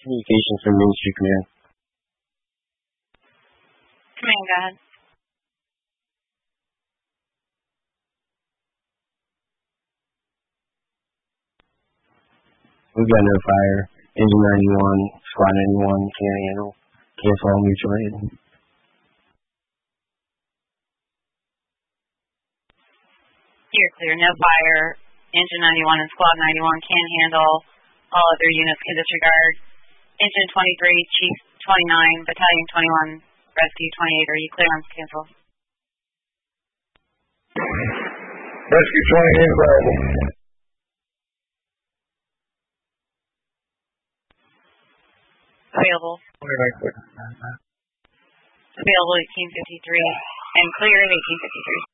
Communications from Main Street Command. Command, go ahead. We've got no fire. Engine 91, Squad 91, can't handle. Cancel all mutual aid. You're clear. No fire. Engine 91 and Squad 91 can handle. All other units can disregard. Engine 23, Chief 29, Battalion 21, Rescue 28. Are you clear on cancel? Rescue 28 available. Available. Available 1853 and clear at 1853.